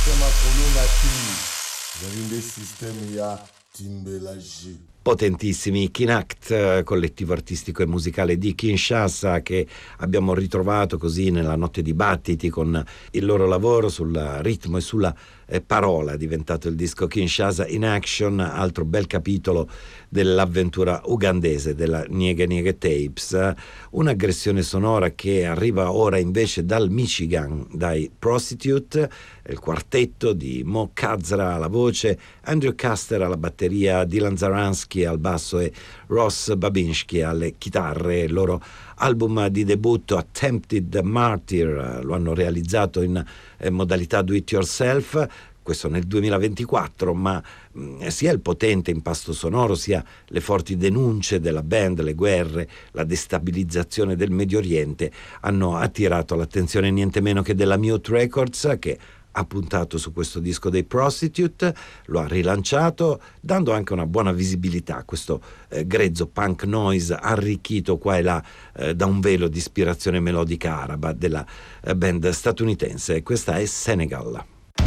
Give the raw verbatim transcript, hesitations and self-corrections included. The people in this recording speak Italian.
Sema Kolonati, Zavinde System ya Timbelaji. Potentissimi Kinact, collettivo artistico e musicale di Kinshasa, che abbiamo ritrovato così nella notte dibattiti con il loro lavoro sul ritmo e sulla eh, parola, diventato il disco Kinshasa in Action, altro bel capitolo dell'avventura ugandese della Niege Niege Tapes, un'aggressione sonora che arriva ora invece dal Michigan, dai Prostitute, il quartetto di Mo Kazra alla voce, Andrew Caster alla batteria, Dylan Zaransky al basso e Ross Babinski alle chitarre. Il loro album di debutto Attempted Martyr lo hanno realizzato in eh, modalità do it yourself, questo nel duemilaventiquattro, ma mh, sia il potente impasto sonoro sia le forti denunce della band, le guerre, la destabilizzazione del Medio Oriente hanno attirato l'attenzione niente meno che della Mute Records, che ha puntato su questo disco dei Prostitute, lo ha rilanciato dando anche una buona visibilità a questo eh, grezzo punk noise arricchito qua e là eh, da un velo di ispirazione melodica araba della eh, band statunitense. Questa è Senegal.